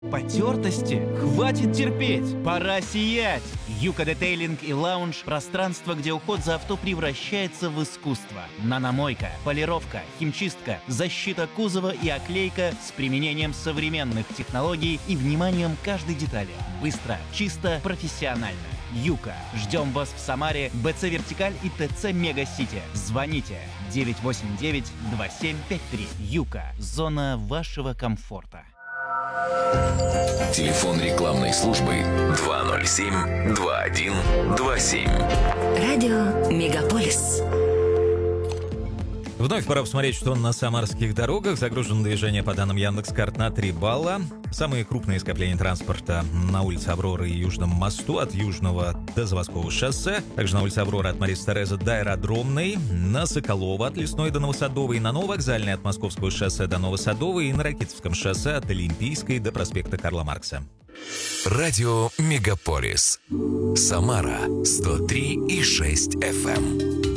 Потертости? Хватит терпеть! Пора сиять! Юка Детейлинг и Лаунж – пространство, где уход за авто превращается в искусство. Наномойка, полировка, химчистка, защита кузова и оклейка с применением современных технологий и вниманием к каждой детали. Быстро, чисто, профессионально. Юка. Ждем вас в Самаре, БЦ Вертикаль и ТЦ Мега-Сити. Звоните 989-2753. Юка. Зона вашего комфорта. Телефон рекламной службы 207-2127. Радио Мегаполис. Вновь пора посмотреть, что на самарских дорогах. Загружено движение по данным Яндекс.Карт на 3 балла. Самые крупные скопления транспорта на улице Авроры и Южном мосту от Южного до Заводского шоссе. Также на улице Авроры от Марисы Терезы до Аэродромной. На Соколова от Лесной до Новосадовой. На Нововокзальной от Московского шоссе до Новосадовой. И на Ракитовском шоссе от Олимпийской до проспекта Карла Маркса. Радио Мегаполис. Самара 103,6 FM.